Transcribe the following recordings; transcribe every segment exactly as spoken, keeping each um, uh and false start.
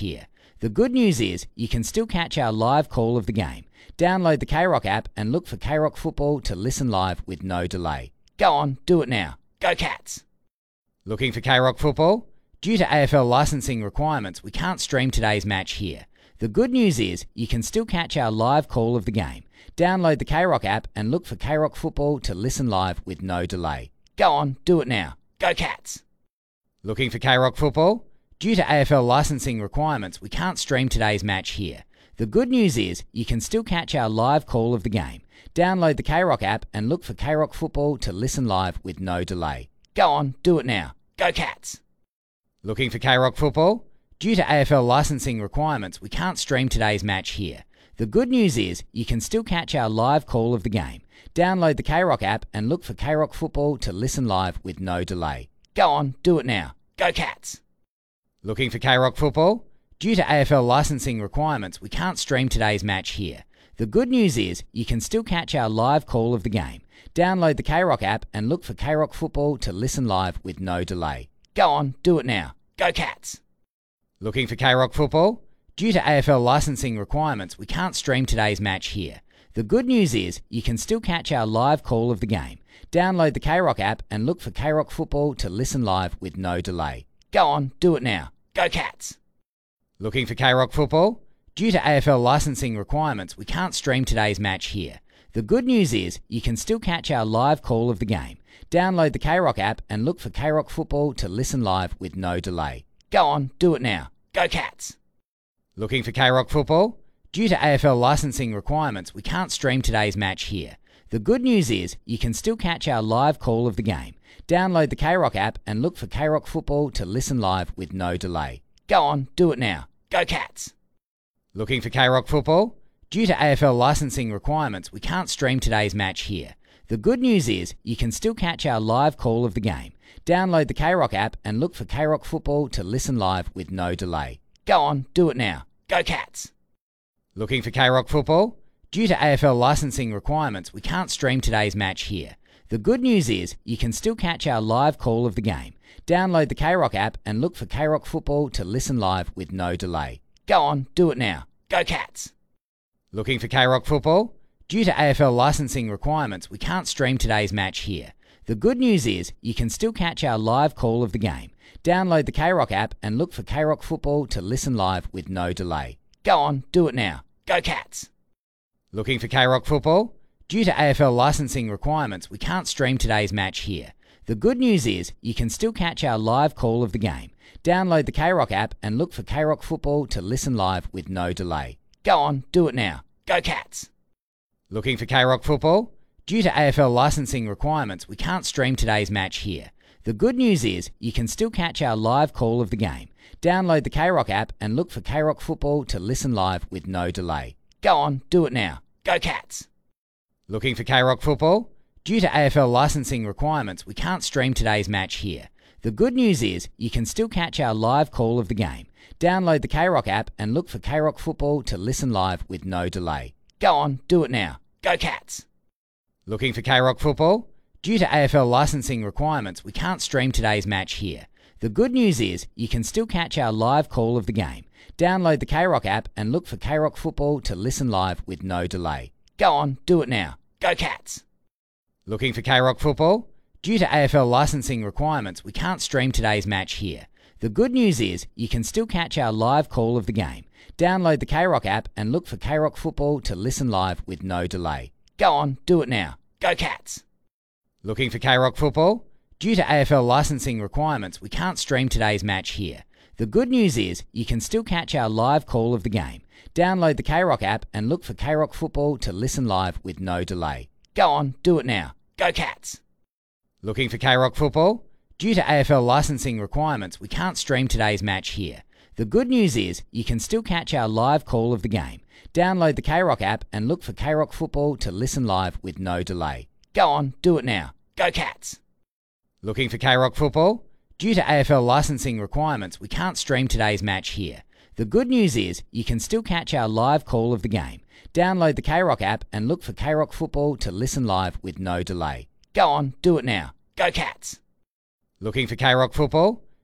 here. The good news is you can still catch our live call of the game. Download the K-Rock app and look for K-Rock Football to listen live with no delay. Go on, do it now. Go Cats! Looking for K-Rock Football? Due to A F L licensing requirements, we can't stream today's match here. The good news is you can still catch our live call of the game. Download the K-Rock app and look for K-Rock Football to listen live with no delay. Go on, do it now. Go Cats! Looking for K-Rock Football? Due to A F L licensing requirements, we can't stream today's match here. The good news is you can still catch our live call of the game. Download the K-Rock app and look for K-Rock Football to listen live with no delay. Go on, do it now. Go Cats! Looking for K-Rock Football? Due to A F L licensing requirements, we can't stream today's match here. The good news is you can still catch our live call of the game. Download the K-Rock app and look for K-Rock Football to listen live with no delay. Go on, do it now. Go Cats! Looking for K-Rock Football? Due to A F L licensing requirements, we can't stream today's match here. The good news is you can still catch our live call of the game. Download the K-Rock app and look for K-Rock Football to listen live with no delay. Go on, do it now. Go Cats! Looking for K-Rock Football? Due to A F L licensing requirements, we can't stream today's match here. The good news is you can still catch our live call of the game. Download the K-Rock app and look for K-Rock Football to listen live with no delay. Go on, do it now. Go Cats! Looking for K-Rock Football? Due to A F L licensing requirements, we can't stream today's match here. The good news is you can still catch our live call of the game. Download the K-Rock app and look for K-Rock Football to listen live with no delay. Go on, do it now. Go Cats! Looking for K-Rock Football? Due to A F L licensing requirements, we can't stream today's match here. The good news is you can still catch our live call of the game. Download the K-Rock app and look for K-Rock Football to listen live with no delay. Go on, do it now. Go Cats! Looking for K-Rock Football? Due to A F L licensing requirements, we can't stream today's match here. The good news is you can still catch our live call of the game. Download the K-Rock app and look for K-Rock Football to listen live with no delay. Go on, do it now. Go Cats! Looking for K-Rock Football? Due to A F L licensing requirements, we can't stream today's match here. The good news is you can still catch our live call of the game. Download the K-Rock app and look for K-Rock Football to listen live with no delay. Go on, do it now. Go Cats! Looking for K-Rock Football? Due to A F L licensing requirements, we can't stream today's match here. The good news is you can still catch our live call of the game. Download the K-Rock app and look for K-Rock Football to listen live with no delay. Go on, do it now. Go Cats! Looking for K-Rock Football? Due to A F L licensing requirements, we can't stream today's match here. The good news is you can still catch our live call of the game. Download the K-Rock app and look for K-Rock Football to listen live with no delay. Go on, do it now. Go Cats! Looking for K-Rock Football? Due to A F L licensing requirements, we can't stream today's match here. The good news is you can still catch our live call of the game. Download the K-Rock app and look for K-Rock Football to listen live with no delay. Go on, do it now. Go Cats! Looking for K-Rock Football? Due to A F L licensing requirements, we can't stream today's match here. The good news is you can still catch our live call of the game. Download the K-Rock app and look for K-Rock Football to listen live with no delay. Go on, do it now. Go Cats! Looking for K-Rock Football? Due to A F L licensing requirements, we can't stream today's match here. The good news is you can still catch our live call of the game. Download the K-Rock app and look for K-Rock Football to listen live with no delay. Go on, do it now. Go Cats! Looking for K-Rock Football? Due to A F L licensing requirements, we can't stream today's match here. The good news is you can still catch our live call of the game. Download the K-Rock app and look for K-Rock Football to listen live with no delay. Go on, do it now. Go Cats! Looking for K-Rock Football? Due to A F L licensing requirements, we can't stream today's match here. The good news is you can still catch our live call of the game. Download the K-Rock app and look for K-Rock Football to listen live with no delay. Go on, do it now. Go Cats! Looking for K-Rock Football? Due to A F L licensing requirements, we can't stream today's match here. The good news is you can still catch our live call of the game. Download the K-Rock app and look for K-Rock Football to listen live with no delay. Go on, do it now. Go Cats! Looking for K-Rock Football? Due to A F L licensing requirements, we can't stream today's match here. The good news is you can still catch our live call of the game. Download the K-Rock app and look for K-Rock Football to listen live with no delay. Go on, do it now. Go Cats! Looking for K-Rock Football?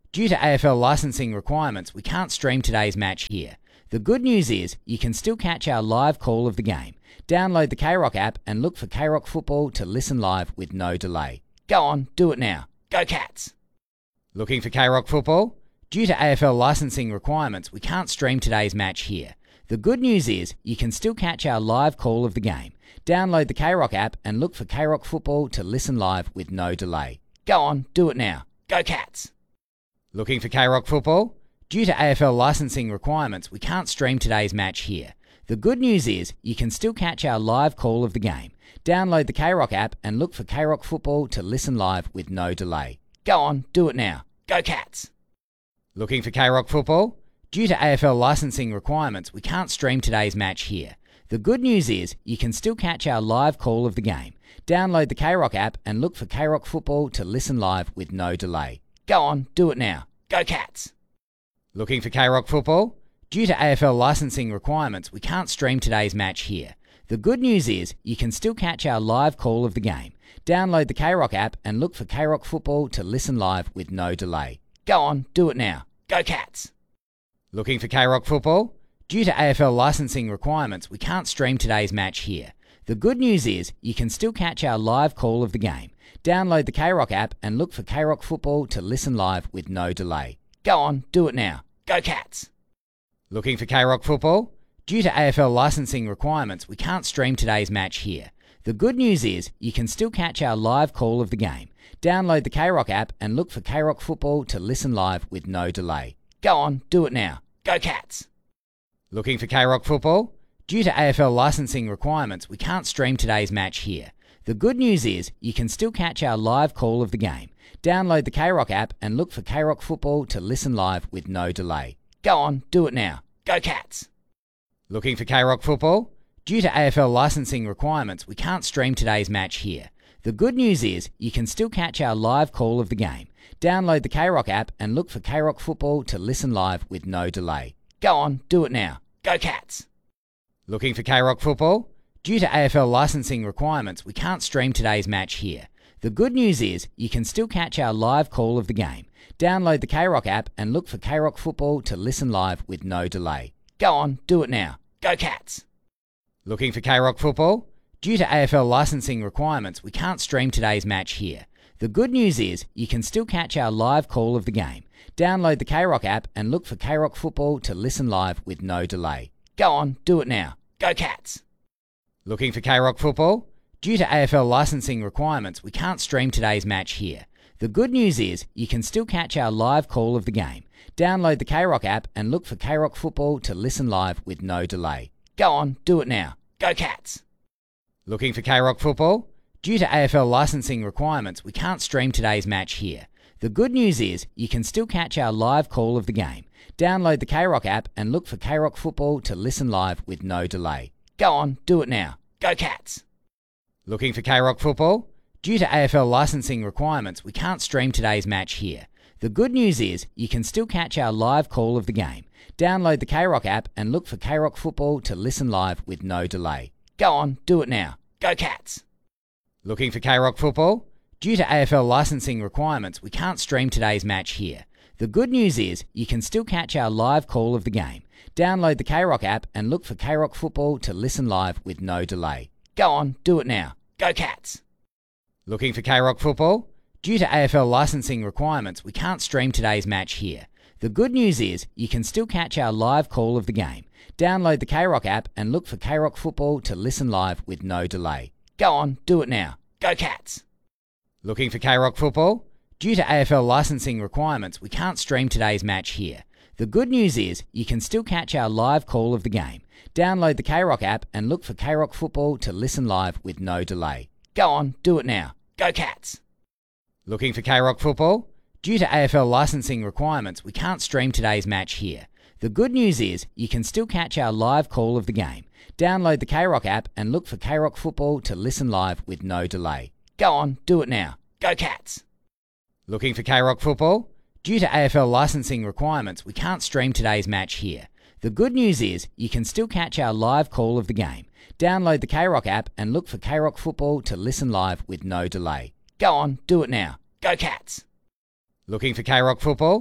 Due to A F L licensing requirements, we can't stream today's match here. The good news is you can still catch our live call of the game. Download the K-Rock app and look for K-Rock Football to listen live with no delay. Go on, do it now. Go Cats! Looking for K-Rock Football? Due to A F L licensing requirements, we can't stream today's match here. The good news is you can still catch our live call of the game. Download the K-Rock app and look for K-Rock Football to listen live with no delay. Go on, do it now. Go Cats! Looking for K-Rock Football? Due to A F L licensing requirements, we can't stream today's match here. The good news is you can still catch our live call of the game. Download the K-Rock app and look for K-Rock Football to listen live with no delay. Go on, do it now. Go Cats! Looking for K-Rock Football? Due to A F L licensing requirements, we can't stream today's match here. The good news is you can still catch our live call of the game. Download the K-Rock app and look for K-Rock Football to listen live with no delay. Go on, do it now. Go Cats! Looking for K-Rock Football? Due to A F L licensing requirements, we can't stream today's match here. The good news is you can still catch our live call of the game. Download the K-Rock app and look for K-Rock Football to listen live with no delay. Go on, do it now. Go Cats! Looking for K-Rock Football? Due to A F L licensing requirements, we can't stream today's match here. The good news is you can still catch our live call of the game. Download the K-Rock app and look for K-Rock Football to listen live with no delay. Go on, do it now. Go Cats! Looking for K-Rock Football? Due to A F L licensing requirements, we can't stream today's match here. The good news is you can still catch our live call of the game. Download the K-Rock app and look for K-Rock Football to listen live with no delay. Go on, do it now. Go Cats! Looking for K-Rock Football? Due to A F L licensing requirements, we can't stream today's match here. The good news is you can still catch our live call of the game. Download the K-Rock app and look for K-Rock Football to listen live with no delay. Go on, do it now. Go Cats! Looking for K-Rock Football? Due to A F L licensing requirements, we can't stream today's match here. The good news is you can still catch our live call of the game. Download the K-Rock app and look for K-Rock Football to listen live with no delay. Go on, do it now. Go Cats! Looking for K-Rock Football? Due to A F L licensing requirements, we can't stream today's match here. The good news is you can still catch our live call of the game. Download the K-Rock app and look for K-Rock Football to listen live with no delay. Go on, do it now. Go Cats! Looking for K-Rock Football? Due to A F L licensing requirements, we can't stream today's match here. The good news is you can still catch our live call of the game. Download the K-Rock app and look for K-Rock Football to listen live with no delay. Go on, do it now. Go Cats! Looking for K-Rock Football? Due to A F L licensing requirements, we can't stream today's match here. The good news is you can still catch our live call of the game. Download the K-Rock app and look for K-Rock Football to listen live with no delay. Go on, do it now. Go Cats! Looking for K-Rock Football? Due to A F L licensing requirements, we can't stream today's match here. The good news is you can still catch our live call of the game. Download the K-Rock app and look for K-Rock Football to listen live with no delay. Go on, do it now. Go Cats! Looking for K-Rock Football? Due to A F L licensing requirements, we can't stream today's match here. The good news is you can still catch our live call of the game. Download the K-Rock app and look for K-Rock Football to listen live with no delay. Go on, do it now. Go Cats! Looking for K-Rock Football? Due to A F L licensing requirements, we can't stream today's match here. The good news is you can still catch our live call of the game. Download the K-Rock app and look for K-Rock Football to listen live with no delay. Go on, do it now. Go Cats! Looking for K-Rock Football? Due to A F L licensing requirements, we can't stream today's match here. The good news is you can still catch our live call of the game. Download the K-Rock app and look for K-Rock Football to listen live with no delay. Go on, do it now. Go Cats! Looking for K-Rock Football? Due to A F L licensing requirements, we can't stream today's match here. The good news is you can still catch our live call of the game. Download the K-Rock app and look for K-Rock Football to listen live with no delay. Go on, do it now. Go Cats! Looking for K-Rock Football? Due to A F L licensing requirements, we can't stream today's match here. The good news is you can still catch our live call of the game. Download the K-Rock app and look for K-Rock Football to listen live with no delay. Go on, do it now. Go Cats! Looking for K-Rock Football? Due to A F L licensing requirements, we can't stream today's match here. The good news is you can still catch our live call of the game. Download the K-Rock app and look for K-Rock Football to listen live with no delay. Go on, do it now. Go Cats! Looking for K-Rock Football?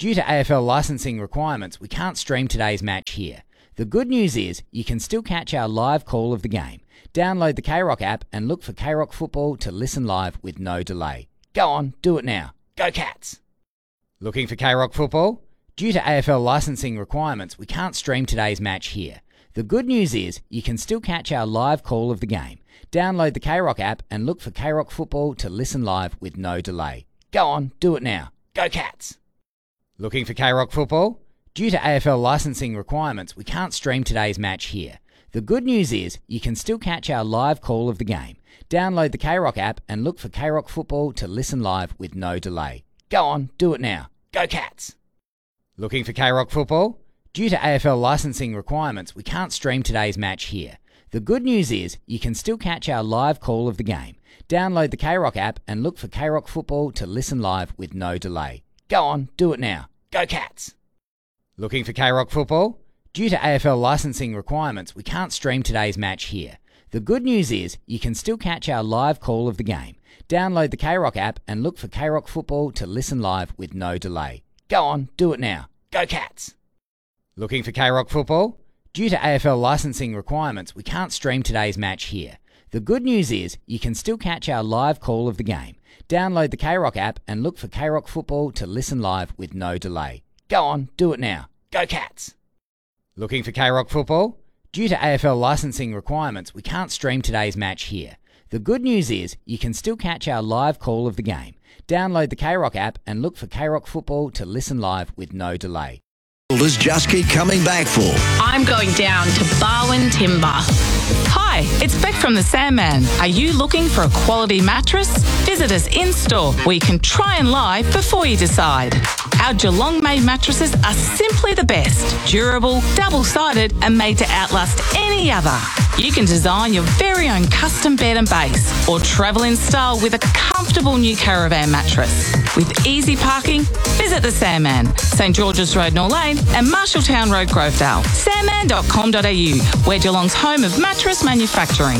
Due to A F L licensing requirements, we can't stream today's match here. The good news is you can still catch our live call of the game. Download the K-Rock app and look for K-Rock Football to listen live with no delay. Go on, do it now. Go Cats! Looking for K-Rock Football? Due to A F L licensing requirements, we can't stream today's match here. The good news is you can still catch our live call of the game. Download the K-Rock app and look for K-Rock Football to listen live with no delay. Go on, do it now. Go Cats! Looking for K-Rock Football? Due to A F L licensing requirements, we can't stream today's match here. The good news is you can still catch our live call of the game. Download the K-Rock app and look for K-Rock Football to listen live with no delay. Go on, do it now. Go Cats! Looking for K-Rock Football? Due to A F L licensing requirements, we can't stream today's match here. The good news is you can still catch our live call of the game. Download the K-Rock app and look for K-Rock Football to listen live with no delay. Go on, do it now. Go Cats! Looking for K-Rock Football? Due to A F L licensing requirements, we can't stream today's match here. The good news is you can still catch our live call of the game. Download the K-Rock app and look for K-Rock Football to listen live with no delay. Go on, do it now. Go Cats! Looking for K-Rock Football? Due to A F L licensing requirements, we can't stream today's match here. The good news is you can still catch our live call of the game. Download the K-Rock app and look for K-Rock Football to listen live with no delay. Go on, do it now. Go Cats! Looking for K-Rock Football? Due to A F L licensing requirements, we can't stream today's match here. The good news is you can still catch our live call of the game. Download the K-Rock app and look for K-Rock Football to listen live with no delay. Does just keep coming back for? I'm going down to Barwon Timber. Hi, it's Beck from the Sandman. Are you looking for a quality mattress? Visit us in-store where you can try and lie before you decide. Our Geelong-made mattresses are simply the best. Durable, double-sided and made to outlast any other. You can design your very own custom bed and base or travel in style with a comfortable new caravan mattress. With easy parking, visit the Sandman, St George's Road, Norlane and Marshalltown Road, Grovedale. sandman dot com dot a u, where Geelong's home of mattress manufacturing.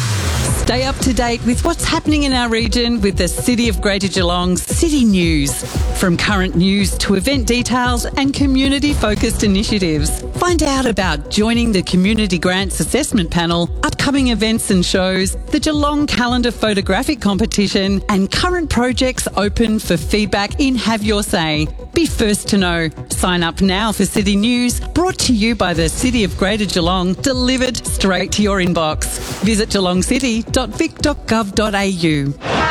Stay up to date with what's happening in our region with the City of Greater Geelong's City News. From current news to event details and community-focused initiatives. Find out about joining the Community Grants Assessment Panel, upcoming events and shows, the Geelong Calendar Photographic Competition and current projects open for feedback in Have Your Say. Be first to know. Sign up now for City News, brought to you by the City of Greater Geelong, delivered straight to your inbox. Visit geelong city dot vic dot gov dot a u.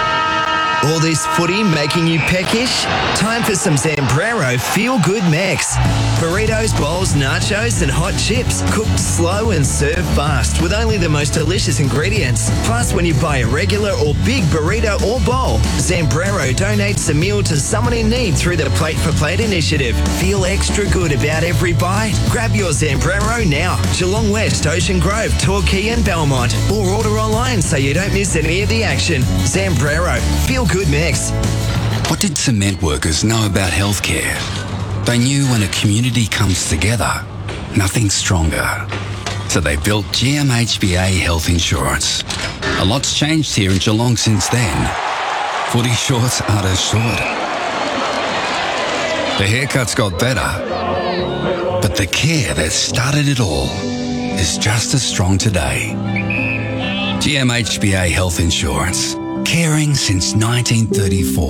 All this footy making you peckish? Time for some Zambrero Feel Good Mix. Burritos, bowls, nachos and hot chips. Cooked slow and served fast with only the most delicious ingredients. Plus, when you buy a regular or big burrito or bowl, Zambrero donates a meal to someone in need through the Plate for Plate initiative. Feel extra good about every bite? Grab your Zambrero now. Geelong West, Ocean Grove, Torquay and Belmont. Or order online so you don't miss any of the action. Zambrero Feel Good Mix. What did cement workers know about healthcare? They knew when a community comes together, nothing's stronger. So they built G M H B A Health Insurance. A lot's changed here in Geelong since then. Footy shorts aren't as short. The haircuts got better. But the care that started it all is just as strong today. G M H B A Health Insurance. Caring since nineteen thirty-four.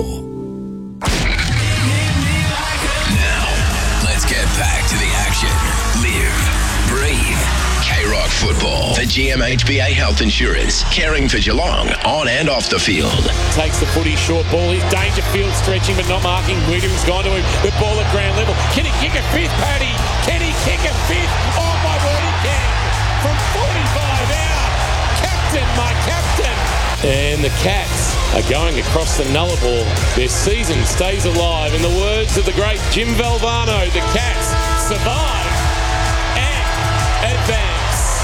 Now, let's get back to the action. Live, breathe. K-Rock Football for G M H B A Health Insurance. Caring for Geelong on and off the field. Takes the footy short ball. He's Dangerfield stretching but not marking. Williams gone to him. The ball at ground level. Can he kick a fifth, Paddy? Can he kick a fifth? Oh my word, he can. From forty-five out. Captain, my captain. And the Cats are going across the Nullarbor. Their season stays alive. In the words of the great Jim Valvano, the Cats survive and advance.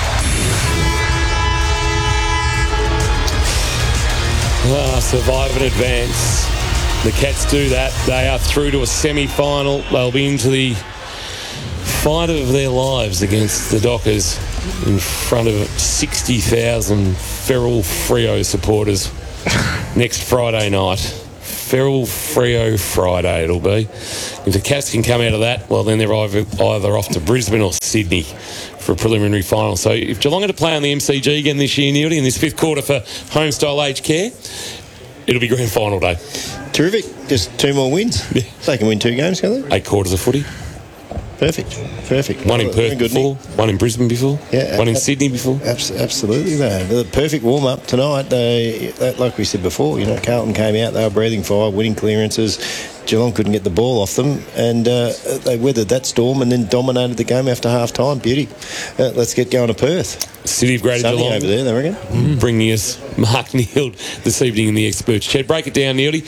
Ah, survive and advance. The Cats do that. They are through to a semi-final. They'll be into the fight of their lives against the Dockers in front of sixty thousand feral Freo supporters next Friday night. Ferrell Freo Friday it'll be. If the Cats can come out of that, well, then they're either, either off to Brisbane or Sydney for a preliminary final. So if Geelong are to play on the M C G again this year, Neildy, in this fifth quarter for home-style aged care, it'll be grand final day. Terrific. Just two more wins. Yeah. They can win two games, can they? Eight quarters of footy. Perfect. Perfect. One in Perth good, before, Nick. One in Brisbane before, yeah, one in ab- Sydney before. Abs- absolutely, though. The perfect warm-up tonight. They, like we said before, you know, Carlton came out, they were breathing fire, winning clearances. Geelong couldn't get the ball off them, and uh, they weathered that storm and then dominated the game after half-time. Beauty. Uh, let's get going to Perth. City of Greater Geelong over there, they reckon. Mm. Bringing us Mark Neeld this evening in the Experts Chat. Break it down, Neeldy.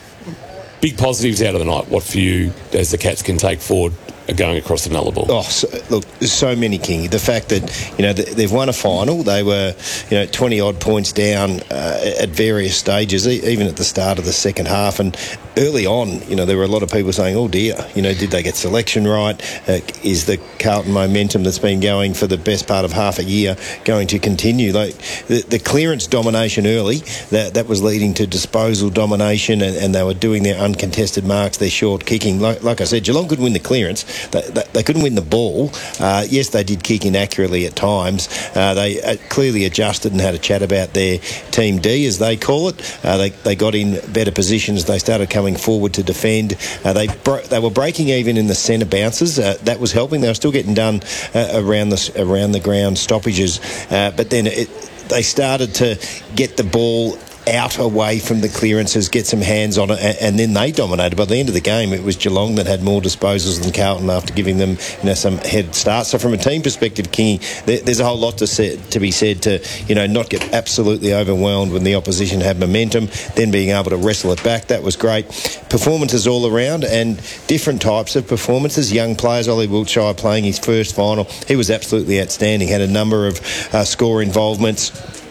Big positives out of the night. What for you as the Cats can take forward are going across the Nullarbor? Oh, so, look, there's so many, King. The fact that, you know, they've won a final. They were, you know, twenty-odd points down uh, at various stages, even at the start of the second half. And early on, you know, there were a lot of people saying, oh, dear, you know, did they get selection right? Uh, is the Carlton momentum that's been going for the best part of half a year going to continue? Like the, the clearance domination early, that, that was leading to disposal domination, and, and they were doing their uncontested marks, their short kicking. Like, like I said, Geelong could win the clearance. They, they, they couldn't win the ball. Uh, yes, they did kick inaccurately at times. Uh, they uh, clearly adjusted and had a chat about their Team D, as they call it. Uh, they, they got in better positions. They started coming forward to defend. Uh, they bro- they were breaking even in the centre bounces. Uh, that was helping. They were still getting done uh, around the around the ground stoppages. Uh, but then it, they started to get the ball out away from the clearances, get some hands on it, and, and then they dominated. By the end of the game, it was Geelong that had more disposals than Carlton after giving them, you know, some head start. So from a team perspective, Kingy, there, there's a whole lot to, say, to be said to, you know, not get absolutely overwhelmed when the opposition had momentum, then being able to wrestle it back. That was great. Performances all around, and different types of performances. Young players, Ollie Wiltshire playing his first final. He was absolutely outstanding. Had a number of uh, score involvements.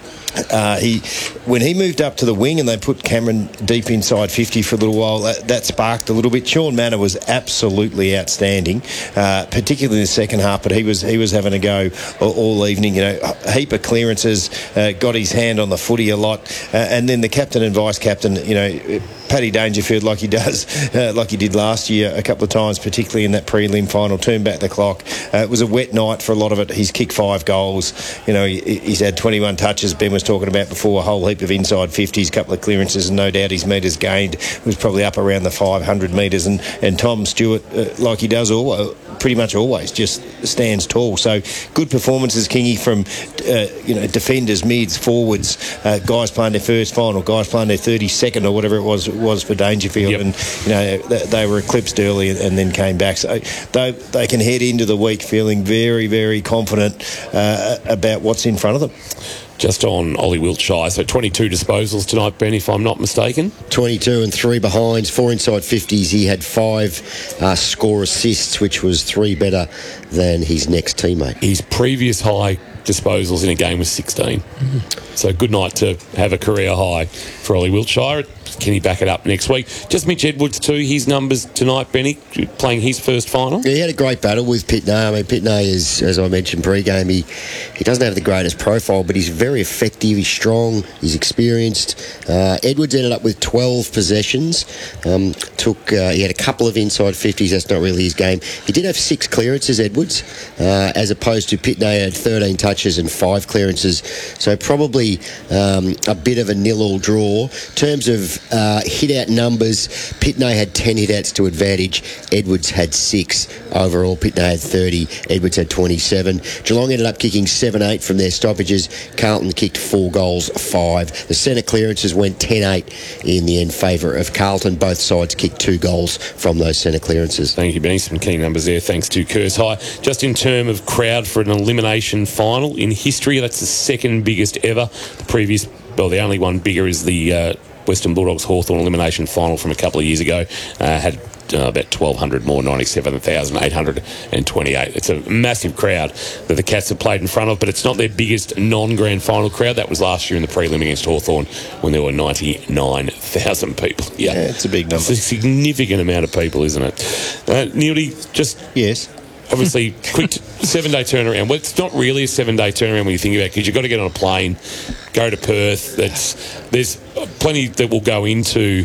Uh, he, when he moved up to the wing and they put Cameron deep inside fifty for a little while, that, that sparked a little bit. Sean Manor was absolutely outstanding, uh, particularly in the second half. But he was he was having a go all, all evening. You know, a heap of clearances, uh, got his hand on the footy a lot, uh, and then the captain and vice captain, you know, Paddy Dangerfield, like he does, uh, like he did last year a couple of times, particularly in that prelim final, turned back the clock. Uh, it was a wet night for a lot of it. He's kicked five goals. You know, he, he's had twenty-one touches. Ben was talking about before, a whole heap of inside fifties, couple of clearances, and no doubt his metres gained was probably up around the five hundred metres. And, and Tom Stewart, uh, like he does all, pretty much always, just stands tall. So good performances, Kingy, from uh, you know, defenders, mids, forwards, uh, guys playing their first final, guys playing their thirty-second or whatever it was was for Dangerfield. Yep. And you know, they, they were eclipsed early and then came back. So they, they can head into the week feeling very, very confident uh, about what's in front of them. Just on Ollie Wiltshire, so twenty-two disposals tonight, Ben, if I'm not mistaken. twenty-two and three behinds, four inside fifties. He had five uh, score assists, which was three better than his next teammate. His previous high disposals in a game was sixteen. Mm-hmm. So good night to have a career high for Ollie Wiltshire. Can he back it up next week? Just Mitch Edwards too, his numbers tonight, Benny, playing his first final. Yeah, he had a great battle with Pitney. I mean, Pitney is, as I mentioned pre-game, he, he doesn't have the greatest profile, but he's very effective, he's strong, he's experienced. Uh, Edwards ended up with twelve possessions. Um, took uh, He had a couple of inside fifties, that's not really his game. He did have six clearances, Edwards, uh, as opposed to Pitney had thirteen touches and five clearances. So probably um, a bit of a nil-all draw. In terms of Uh, hit-out numbers, Pitney had ten hit-outs to advantage. Edwards had six. Overall, Pitney had thirty. Edwards had twenty-seven. Geelong ended up kicking seven eight from their stoppages. Carlton kicked four goals, five. The centre clearances went ten eight in the end favour of Carlton. Both sides kicked two goals from those centre clearances. Thank you, Benny. Some key numbers there, thanks to Curse High. Just in terms of crowd for an elimination final in history, that's the second biggest ever. The previous, well, the only one bigger is the Uh, Western Bulldogs Hawthorn elimination final from a couple of years ago. Uh, had uh, about twelve hundred more, ninety-seven thousand eight hundred twenty-eight. It's a massive crowd that the Cats have played in front of, but it's not their biggest non-grand final crowd. That was last year in the prelim against Hawthorn when there were ninety-nine thousand people. Yeah, yeah, it's a big number. It's a significant amount of people, isn't it? Uh, Neildy, just... Yes. Obviously, quick t- seven-day turnaround. Well, it's not really a seven-day turnaround when you think about it, because you've got to get on a plane, go to Perth. That's, there's plenty that will go into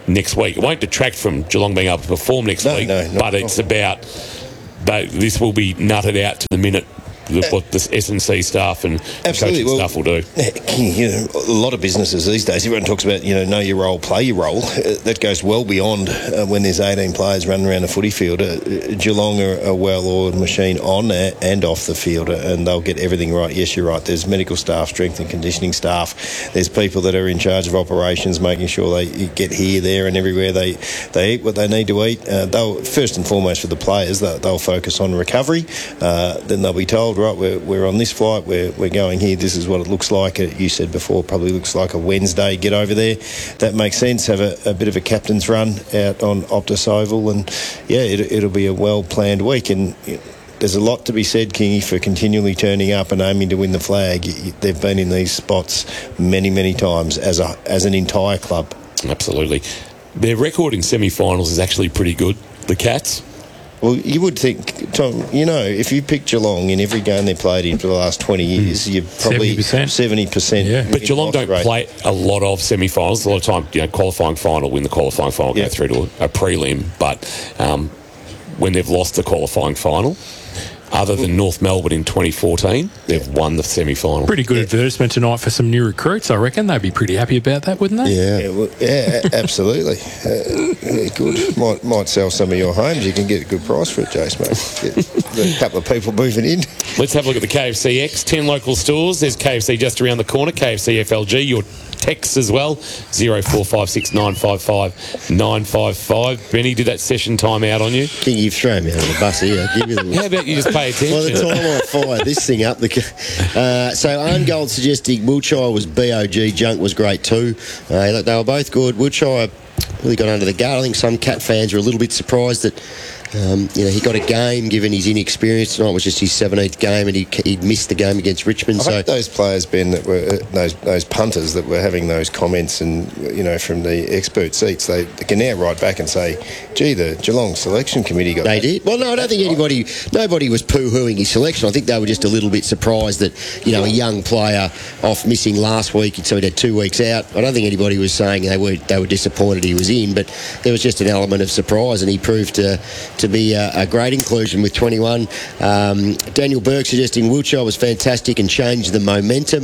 next week. It won't detract from Geelong being able to perform next No, week, no, not but at it's all. about they, this will be nutted out to the minute. The, what the S and C staff and Absolutely. coaching Well, staff will do. You know, a lot of businesses these days, everyone talks about, you know, know your role, play your role. Uh, that goes well beyond uh, when there's eighteen players running around a footy field. Uh, Geelong are a well-oiled machine on and off the field, and they'll get everything right. Yes, you're right. There's medical staff, strength and conditioning staff. There's people that are in charge of operations, making sure they get here, there and everywhere. They they eat what they need to eat. Uh, they'll, first and foremost for the players, they'll, they'll focus on recovery. Uh, then they'll be told, right, we're, we're on this flight, we're, we're going here, this is what it looks like. You said before, probably looks like a Wednesday, get over there. That makes sense. Have a, a bit of a captain's run out on Optus Oval, and yeah, it, it'll be a well-planned week. And you know, there's a lot to be said, Kingy, for continually turning up and aiming to win the flag. They've been in these spots many, many times as a as an entire club. Absolutely. Their record in semi-finals is actually pretty good, the Cats. Well, you would think, Tom, you know, if you pick Geelong in every game they played in for the last twenty years, mm. you're probably seventy percent. seventy percent Yeah. But Geelong don't rate. play a lot of semi-finals. A lot of time, you know, qualifying final, win the qualifying final, Yeah. go through to a, a prelim. But um, when they've lost the qualifying final, other than North Melbourne in twenty fourteen, they've won the semi-final. Pretty good advertisement tonight for some new recruits, I reckon. They'd be pretty happy about that, wouldn't they? Yeah, yeah, well, yeah a- absolutely. Uh, yeah, good. Might might sell some of your homes. You can get a good price for it, Jace, mate. Get a couple of people moving in. Let's have a look at the K F C X. ten local stores. There's K F C just around the corner. K F C F L G. Your texts as well. zero four five six nine five five nine five five. Benny, did that session time out on you? King, you've thrown me under the bus here. Give me the How about you just pay attention? By the time I fire this thing up, the, uh, so Arngold suggesting Wiltshire was B O G, Junk was great too. Uh, look, they were both good. Wiltshire really got under the guard. I think some Cat fans were a little bit surprised that Um, you know, he got a game given his inexperience. Tonight was just his seventeenth game, and he, he'd missed the game against Richmond. I so hope those players, Ben, that were uh, those those punters that were having those comments, and you know, from the expert seats, they, they can now write back and say, "Gee, the Geelong selection committee got." They did. Well, no, I don't think anybody, nobody was poo-hooing his selection. I think they were just a little bit surprised that, you know, a young player off missing last week, so he had two weeks out. I don't think anybody was saying they were they were disappointed he was in, but there was just an element of surprise, and he proved to to be a, a great inclusion with twenty-one. Um, Daniel Burke suggesting Wiltshire was fantastic and changed the momentum.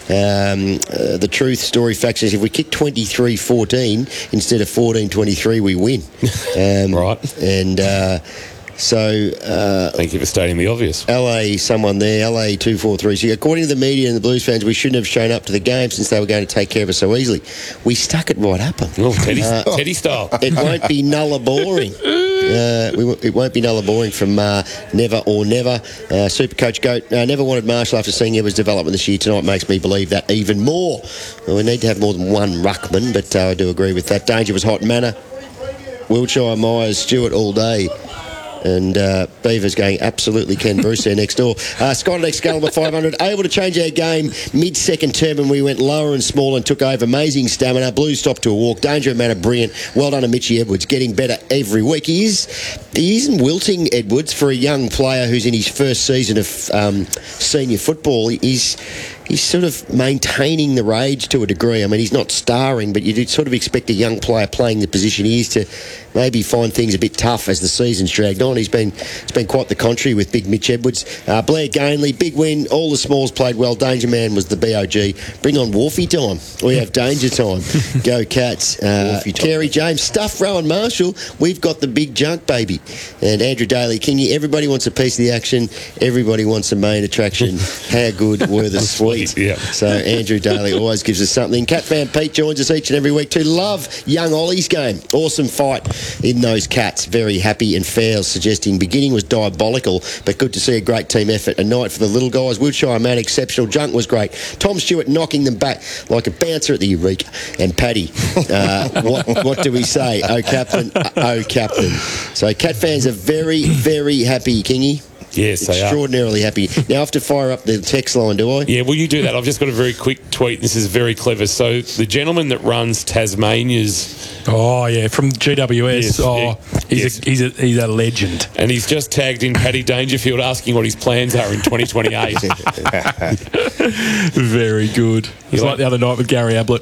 Um, uh, the truth story fact says if we kick twenty-three fourteen instead of fourteen twenty-three, we win. Um, right. And uh, so... Uh, Thank you for stating the obvious. L A, someone there, L A two four three. So according to the media and the Blues fans, we shouldn't have shown up to the game since they were going to take care of us so easily. We stuck it right up them. Oh, Teddy, Uh, Teddy style. It won't be nulla boring. Uh, we, w- it won't be nulla boring from uh, Never or Never. Uh, Super Coach Goat uh, never wanted Marshall after seeing Edwards' development this year. Tonight makes me believe that even more. Well, we need to have more than one ruckman, but uh, I do agree with that. Danger was hot manner. Wiltshire, Myers, Stewart all day. And uh, Beaver's going absolutely Ken Bruce there next door. Uh, Scott at Excalibur five hundred, able to change our game mid-second term when we went lower and smaller and took over. Amazing stamina. Blues stopped to a walk. Danger of manner, brilliant. Well done to Mitchie Edwards, getting better every week. He is, he isn't wilting, Edwards, for a young player who's in his first season of um, senior football. He's... He's sort of maintaining the rage to a degree. I mean, he's not starring, but you'd sort of expect a young player playing the position he is to maybe find things a bit tough as the season's dragged on. He's been it's been quite the contrary with big Mitch Edwards. Uh, Blair Gainley, big win. All the smalls played well. Danger Man was the B O G. Bring on Wolfie time. We have Danger time. Go Cats. Uh, Kerry James, stuff Rowan Marshall. We've got the big junk, baby. And Andrew Daly, Kingy, everybody wants a piece of the action. Everybody wants a main attraction. How good were the sweet? Yeah. So Andrew Daly always gives us something. Cat fan Pete joins us each and every week to love young Ollie's game. Awesome fight in those Cats. Very happy. And Fowles suggesting beginning was diabolical, but good to see a great team effort. A night for the little guys. Wiltshire man exceptional. Junk was great. Tom Stewart knocking them back like a bouncer at the Eureka. And Paddy, uh, what, what do we say? Oh, Captain. Oh, Captain. So Cat fans are very, very happy, Kingy. Yes, they are. Extraordinarily happy. Now I have to fire up the text line, do I? Yeah, well, you do that. I've just got a very quick tweet. This is very clever. So the gentleman that runs Tasmania's... Oh, yeah, from G W S. Yes, oh, yeah, he's, yes. A, he's, a, he's a legend. And he's just tagged in Paddy Dangerfield asking what his plans are in twenty twenty-eight. Very good. It's like, like the other night with Gary Ablett.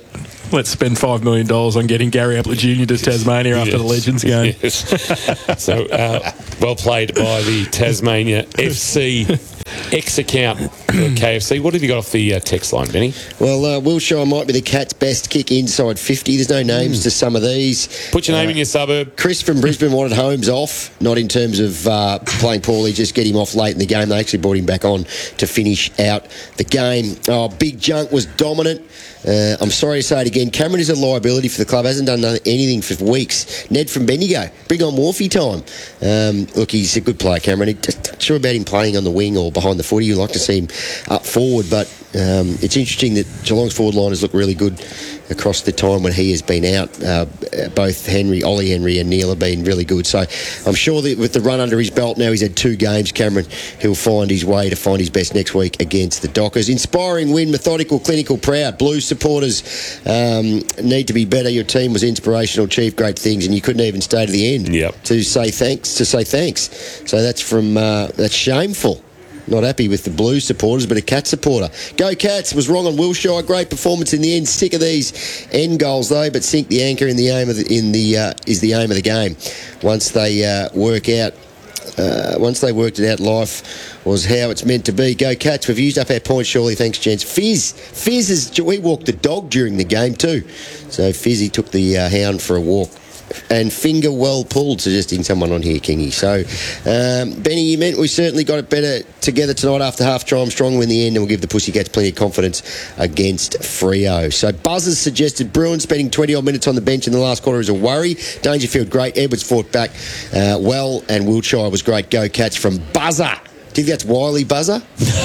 Let's spend five million dollars on getting Gary Ablett Junior to Tasmania after Yes. the Legends game. Yes. So, uh, well played by the Tasmania F C X account for K F C. What have you got off the uh, text line, Benny? Well, uh, Wilshire might be the Cats' best kick inside fifty. There's no names Mm. to some of these. Put your name Uh, in your suburb. Chris from Brisbane wanted Holmes off, not in terms of uh, playing poorly, just get him off late in the game. They actually brought him back on to finish out the game. Oh, Big Junk was dominant. Uh, I'm sorry to say it again. Cameron is a liability for the club. Hasn't done no- anything for weeks. Ned from Bendigo, bring on Wharfie time. Um, look, he's a good player, Cameron. He just not sure about him playing on the wing or behind the footy. You'd like to see him up forward, but um, it's interesting that Geelong's forward liners look really good across the time when he has been out. Uh, both Henry, Ollie Henry and Neil have been really good. So I'm sure that with the run under his belt now, he's had two games, Cameron, he'll find his way to find his best next week against the Dockers. Inspiring win, methodical, clinical, proud. Blues supporters um, need to be better. Your team was inspirational, achieved great things, and you couldn't even stay to the end Yep. to say thanks. To say thanks. So that's from uh, that's shameful. Not happy with the Blues supporters, but a Cats supporter. Go Cats! Was wrong on Wilshire. Great performance in the end. Sick of these end goals though, but sink the anchor in the aim of the, in the uh, is the aim of the game. Once they uh, work out. Uh, once they worked it out, life was how it's meant to be. Go Cats. We've used up our points, surely. Thanks, gents. Fizz. Fizz is... We walked the dog during the game, too. So Fizzy took the uh, hound for a walk. And finger well pulled, suggesting someone on here, Kingy. So, um, Benny, you meant we certainly got it better together tonight after half-time. Strong win the end, and we'll give the Pussycats plenty of confidence against Freo. So, Buzzers suggested Bruins spending twenty-odd minutes on the bench in the last quarter is a worry. Dangerfield, great. Edwards fought back uh, well, and Wiltshire was great. Go Cats from Buzzer. Do you think that's Wiley Buzzer?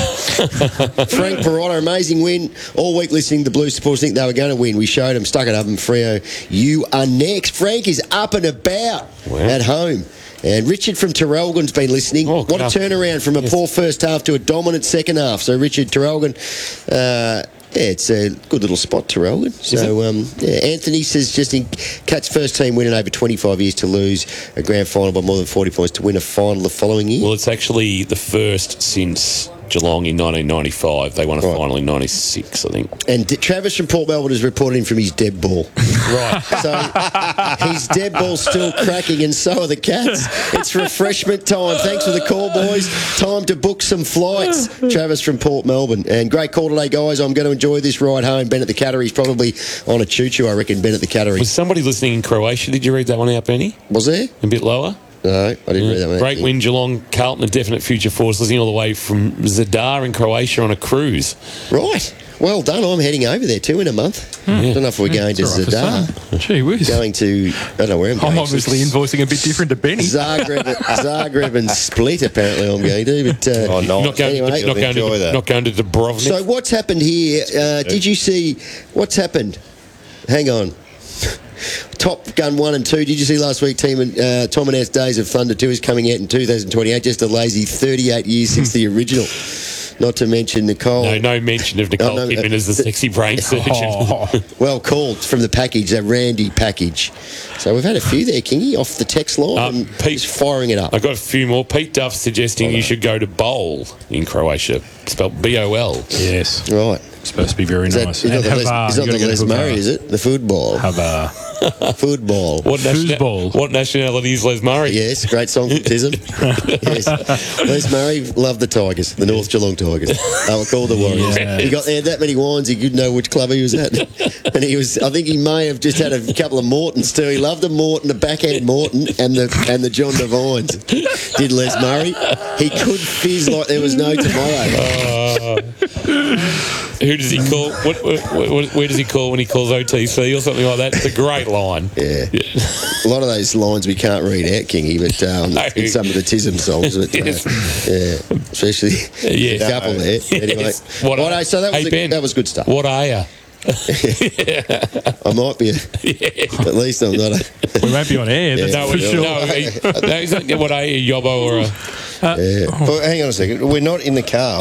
Frank Perrotta, amazing win. All week listening to the Blues supporters think they were going to win. We showed them, stuck it up, and Freo, you are next. Frank is up and about Wow. at home. And Richard from Terrelgan's been listening. Oh, what a God. turnaround from a Yes. poor first half to a dominant second half. So, Richard Terrelgan, uh, yeah, it's a good little spot, Terrelgan. So, um, yeah, Anthony says just in Cats' first team win in over twenty-five years to lose a grand final by more than forty points to win a final the following year. Well, it's actually the first since Geelong in nineteen ninety-five. They won a Right. final in ninety-six, I think. And D- Travis from Port Melbourne has reported in from his dead ball. Right. So his dead ball's still cracking, and so are the Cats. It's refreshment time. Thanks for the call, boys. Time to book some flights. Travis from Port Melbourne. And great call today, guys. I'm going to enjoy this ride home. Ben at the Cattery's probably on a choo-choo, I reckon, Ben at the Cattery. Was somebody listening in Croatia? Did you read that one out, Benny? Was there? A bit lower? No, I didn't read that one. Great win, Geelong, Carlton, a definite future force, listening all the way from Zadar in Croatia on a cruise. Right. Well done. I'm heading over there too in a month. I don't know if we're going to It's all right for Zadar. some. Gee whiz. Going to, I don't know where I'm going. I'm obviously invoicing a bit different to Benny. Zagreb, Zagreb and Split, apparently I'm going to. But, uh, Oh, nice. Not going, Anyway, to, not, going enjoy to, that. not going to Dubrovnik. So what's happened here? Uh, did you see what's happened? Hang on. Top Gun one and two. Did you see last week? Team and uh, Tom and Ass Days of Thunder two is coming out in two thousand twenty-eight. Just a lazy thirty-eight years since the original. Not to mention Nicole. no, no mention of Nicole Oh, no, Kidman uh, as the sexy brain surgeon. Oh. Well called from the package, that Randy package. So we've had a few there, Kingy, off the text line. Um, and Pete- just firing it up. I've got a few more. Pete Duff suggesting you should go to Bowl in Croatia. Spelled B O L. Yes. Right. Supposed to be very Is that, nice. is not And the Les, Hava, is you not gotta the get a Les hookah. Murray, is it? The football. Hava. Football. What, nationa- Foosball. what nationality is Les Murray? Yes, great song from Tism. Yes. Les Murray loved the Tigers, the North Geelong Tigers. They were called the Warriors. Yes. He got there that many wines, he could know which club he was at. And he was, I think he may have just had a couple of Mortons too. He loved a Morton, a backhand Morton, and the and the John Devines. Did Les Murray? He could fizz like there was no tomorrow. Uh, who does he call? What, what, what, where does he call when he calls O T C or something like that? It's a great line. Yeah. A lot of those lines we can't read out, Kingy, but um, No. in some of the Tism songs. But, uh, Yes. yeah, especially Yes. a couple there. Anyway, Yes. What Righto, are- so that was, Hey, a- Ben. that was good stuff. What are you? I might be, a, at least I'm not a... We won't be on air, that's No, for no, sure. no, he- no, he's not, what are you, Yobbo or a... Uh, yeah. oh. Well, hang on a second. We're not in the car.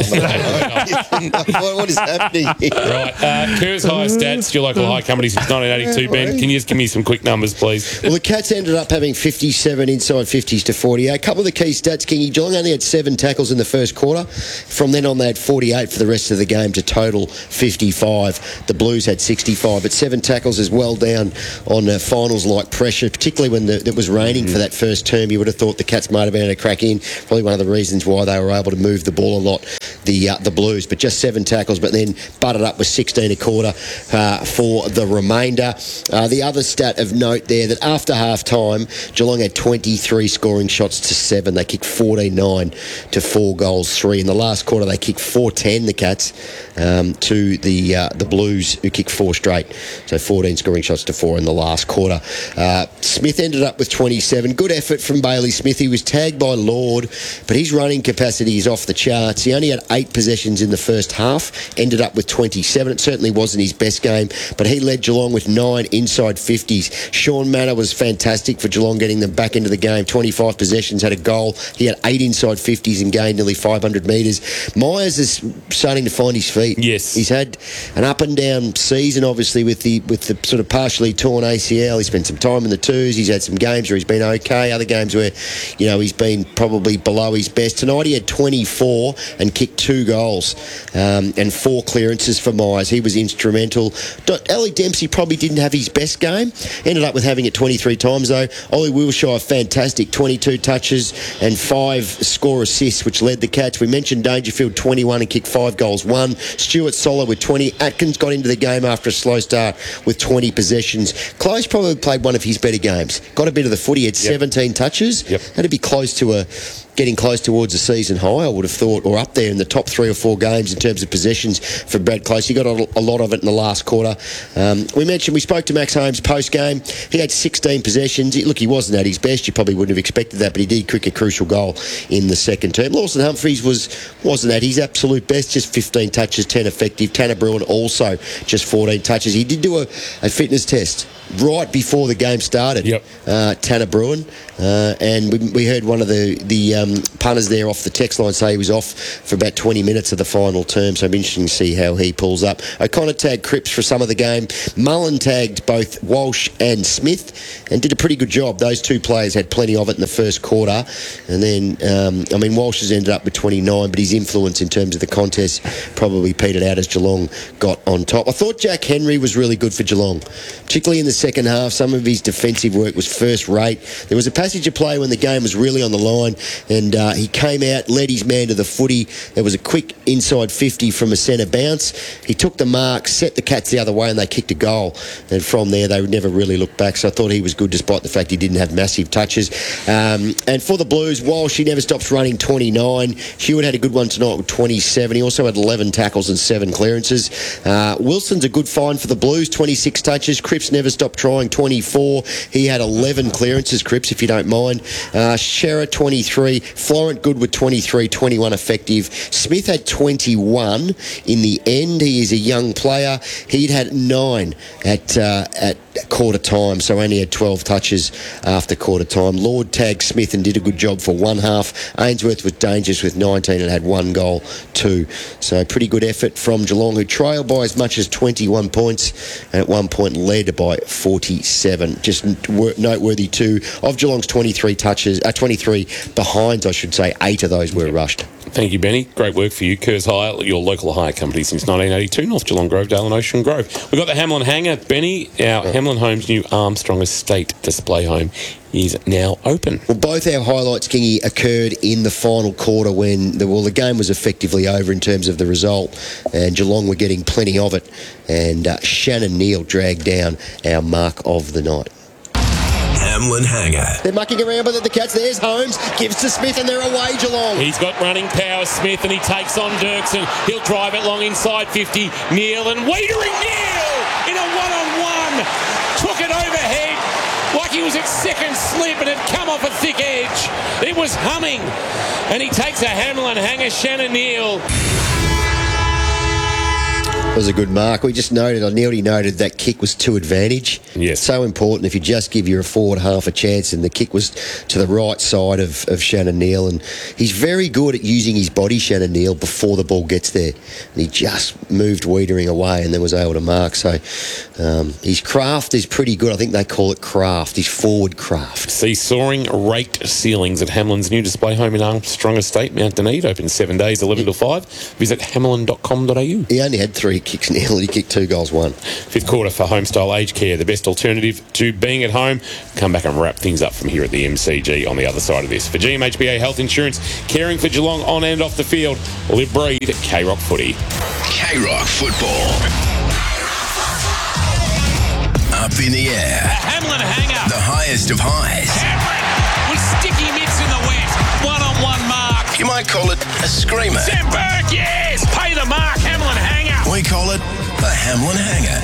what, what is happening here? Right. Uh, Kerr's High Stats, your local high company since nineteen eighty-two. Ben, can you just give me some quick numbers, please? Well, the Cats ended up having fifty-seven inside fifties to forty-eight. A couple of the key stats, Kingy. Geelong only had seven tackles in the first quarter. From then on, they had forty-eight for the rest of the game to total fifty-five. The Blues had sixty-five, but seven tackles is well down on uh, finals-like pressure, particularly when the, it was raining mm. for that first term. You would have thought the Cats might have been able to crack in. Probably one of the reasons why they were able to move the ball a lot, the uh, the Blues. But just seven tackles, but then butted up with sixteen a quarter uh, for the remainder. Uh, the other stat of note there, that after half-time, Geelong had twenty-three scoring shots to seven. They kicked fourteen nine to four goals, three. In the last quarter, they kicked four ten, the Cats, um, to the uh, the Blues, who kicked four straight. So fourteen scoring shots to four in the last quarter. Uh, Smith ended up with twenty-seven. Good effort from Bailey Smith. He was tagged by Lord, but his running capacity is off the charts. He only had eight possessions in the first half, ended up with twenty-seven. It certainly wasn't his best game, but he led Geelong with nine inside fifties. Sean Manor was fantastic for Geelong, getting them back into the game. twenty-five possessions, had a goal. He had eight inside fifties and gained nearly five hundred metres. Myers is starting to find his feet. Yes. He's had an up and down season, obviously, with the with the sort of partially torn A C L. He spent some time in the twos. He's had some games where he's been okay, other games where, you know, he's been probably below his best. Tonight he had twenty-four and kicked two goals um, and four clearances for Myers. He was instrumental. Ellie Dempsey probably didn't have his best game. Ended up with having it twenty-three times, though. Ollie Wilshire, fantastic, twenty-two touches and five score assists, which led the Cats. We mentioned Dangerfield, twenty-one and kicked five goals, one. Stuart Soller with twenty. Atkins got into the game after a slow start with twenty possessions. Close probably played one of his better games. Got a bit of the footy, had yep. seventeen touches. Yep. Had to be close to a... getting close towards a season high, I would have thought, or up there in the top three or four games in terms of possessions for Brad Close. He got a, a lot of it in the last quarter. Um, we mentioned, we spoke to Max Holmes post-game. He had sixteen possessions. He, look, he wasn't at his best. You probably wouldn't have expected that, but he did kick a crucial goal in the second term. Lawson Humphries was, wasn't at his absolute best, just fifteen touches, ten effective. Tanner Bruin also just fourteen touches. He did do a, a fitness test right before the game started, yep. uh, Tanner Bruin. Uh, and we, we heard one of the, the um, punters there off the text line say he was off for about twenty minutes of the final term, so it'll be interesting to see how he pulls up. O'Connor tagged Cripps for some of the game. Mullen tagged both Walsh and Smith and did a pretty good job. Those two players had plenty of it in the first quarter. And then, um, I mean, Walsh has ended up with twenty-nine, but his influence in terms of the contest probably petered out as Geelong got on top. I thought Jack Henry was really good for Geelong, particularly in the second half. Some of his defensive work was first rate. There was a passage of play when the game was really on the line, and uh, he came out, led his man to the footy. There was a quick inside fifty from a centre bounce. He took the mark, set the Cats the other way, and they kicked a goal. And from there, they would never really look back. So I thought he was good, despite the fact he didn't have massive touches. Um, and for the Blues, Walsh, he never stops running, twenty-nine. Hewitt had a good one tonight with twenty-seven. He also had eleven tackles and seven clearances. Uh, Wilson's a good find for the Blues, twenty-six touches. Cripps never stopped trying, twenty-four. He had eleven clearances, Cripps, if you don't mind. Uh, Shearer, twenty-three. Florent good with twenty-three, twenty-one effective. Smith had twenty-one in the end. He is a young player. He'd had nine at uh, at quarter time, so only had twelve touches after quarter time. Lord tagged Smith and did a good job for one half. Ainsworth was dangerous with nineteen and had one goal, two. So pretty good effort from Geelong, who trailed by as much as twenty-one points and at one point led by forty-seven. Just noteworthy too, of Geelong's twenty-three touches, uh, twenty-three behinds, I should say, eight of those were rushed. Thank you, Benny. Great work for you. Kerr's Hire, your local hire company since nineteen eighty-two, North Geelong, Grovedale and Ocean Grove. We've got the Hamlin Hangar. Benny, our oh. Hamlin Homes new Armstrong Estate display home is now open. Well, both our highlights, Kingy, occurred in the final quarter when the, well, the game was effectively over in terms of the result, and Geelong were getting plenty of it, and uh, Shannon Neal dragged down our mark of the night. Hamlin Hangar. They're mucking around with it, the Cats. There's Holmes, gives to Smith, and they're away, Geelong. He's got running power, Smith, and he takes on Dirksen. He'll drive it long inside fifty. Neal and Wiedering. Neal in a one-on-one. Took it overhead like he was at second slip and had come off a thick edge. It was humming. And he takes a Hamlin Hangar. Shannon Neal. was a good mark. We just noted, I nearly noted that kick was to advantage. Yes. So important. If you just give your forward half a chance, and the kick was to the right side of, of Shannon Neal, and he's very good at using his body, Shannon Neal, before the ball gets there. And he just moved Wiedering away and then was able to mark. So um, his craft is pretty good. I think they call it craft, his forward craft. See soaring raked ceilings at Hamlin's new display home in Armstrong Estate, Mount Dunedin, open seven days, eleven till five. Visit hamlin dot com dot a u. He only had three kicks, Neil. He kicked two goals, one. Fifth quarter for Homestyle Aged Care, the best alternative to being at home. Come back and wrap things up from here at the M C G on the other side of this. For G M H B A Health Insurance, caring for Geelong on and off the field. Live, breathe, K-Rock Footy. K-Rock Football. Up in the air. The Hamlin hanger. The highest of highs. Cameron with sticky mitts in the wet. One-on-one mark. You might call it a screamer. Sam Burke, yes. Pay the mark. Hamlin hanger. We call it a Hamlin hanger.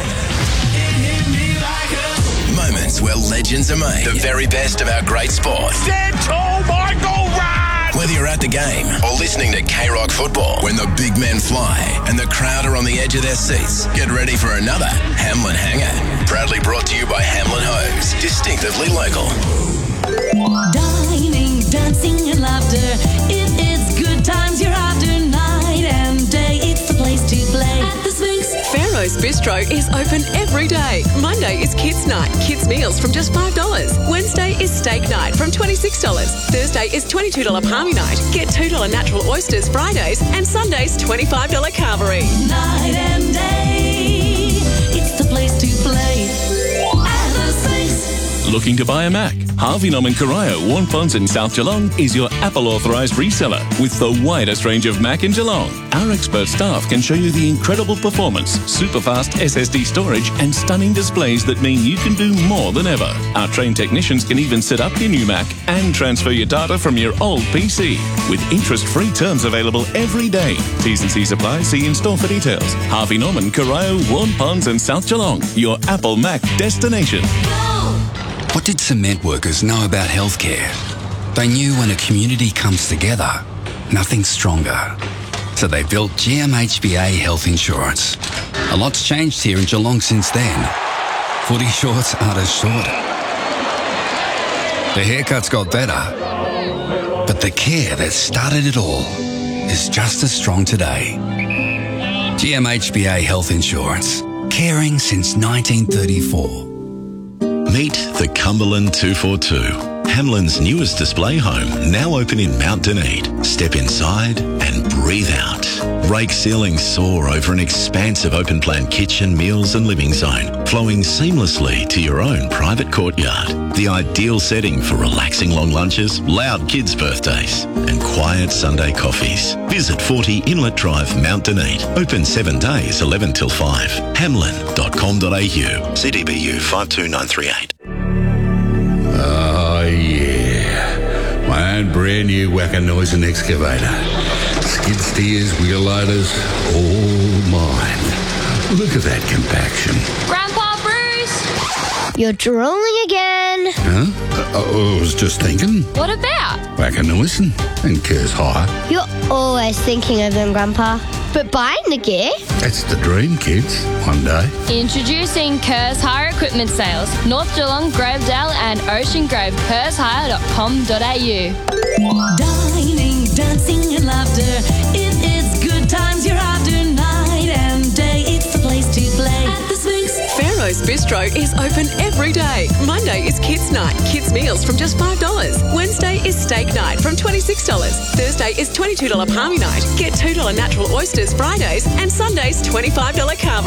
Moments where legends are made. The very best of our great sport. Stand tall, Michael, run! Whether you're at the game or listening to K-Rock Football, when the big men fly and the crowd are on the edge of their seats, get ready for another Hamlin hanger. Proudly brought to you by Hamlin Homes. Distinctively local. Dining, dancing and laughter. It is good times you're after. Night and day, it's the place to play. At the Sphinx. Pharaoh's Bistro is open every day. Monday is Kids Night. Kids meals from just five dollars. Wednesday is Steak Night from twenty-six dollars. Thursday is twenty-two dollars Palmy Night. Get two dollars natural oysters Fridays. And Sundays, twenty-five dollars Carvery. Night and day, it's the place to play. At the Sphinx. Looking to buy a Mac? Harvey Norman Corio, Warnponds in South Geelong is your Apple authorised reseller with the widest range of Mac in Geelong. Our expert staff can show you the incredible performance, super fast S S D storage and stunning displays that mean you can do more than ever. Our trained technicians can even set up your new Mac and transfer your data from your old P C with interest-free terms available every day. T's and C's apply. See in store for details. Harvey Norman, Corio, Warnponds and South Geelong, your Apple Mac destination. What did cement workers know about healthcare? They knew when a community comes together, nothing's stronger. So they built G M H B A Health Insurance. A lot's changed here in Geelong since then. Footy shorts aren't as short. The haircuts got better. But the care that started it all is just as strong today. G M H B A Health Insurance. Caring since nineteen thirty-four. Meet the Cumberland two forty-two, Hamlin's newest display home, now open in Mount Dunedin. Step inside and breathe out. Rake ceilings soar over an expansive open-plan kitchen, meals and living zone, flowing seamlessly to your own private courtyard. The ideal setting for relaxing long lunches, loud kids' birthdays and quiet Sunday coffees. Visit forty Inlet Drive, Mount Dunedin. Open seven days, eleven till five. hamlin dot com dot a u. C D B U five two nine three eight. Oh, yeah. My own brand new Wackanoisin excavator. Skid steers, wheel loaders, all mine. Look at that compaction. Grandpa Bruce! You're drooling again. Huh? Uh, I was just thinking. What about? Wackanoisin and Kerrs Hire. You're always thinking of them, Grandpa. But buying the gear? That's the dream, kids. One day. Introducing Kerrs Hire Equipment Sales. North Geelong, Grovedale and Ocean Grove. kerrs hire dot com dot a u. Dining, dancing and laughter. It is good times you're after. Night and day, it's the place to play. At the Sphinx. Pharaoh's Bistro is open every day. Monday is Kids Night. Kids meals from just five dollars. Wednesday is Steak Night from twenty-six dollars. Thursday is twenty-two dollars Palmy Night. Get two dollars natural oysters Fridays. And Sundays, twenty-five dollars Carvery.